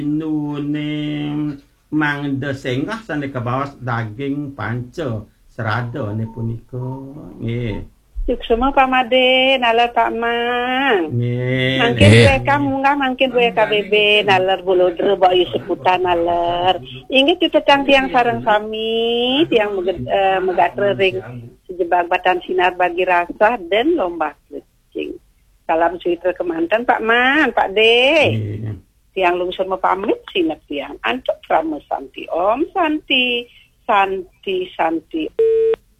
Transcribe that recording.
Nune mang desengah sane kebawas daging panca serada ne punika. Nggih. Cuk semua Pak Made, nalar Pak Man. Nggih. Mungkin mereka munggah, mungkin mereka KBB, nalar bulodre, bawa seputan nalar. Ingat kita cang tiang sarang sami, tiang megatre ring sejebak batan sinar bagi rasa dan lomba kucing. Salam suitra kemantan Pak Man, Pak De. Tiang lungsur mau pamit sinak tiang. Antuk Rama Santi, Om Santi, Santi.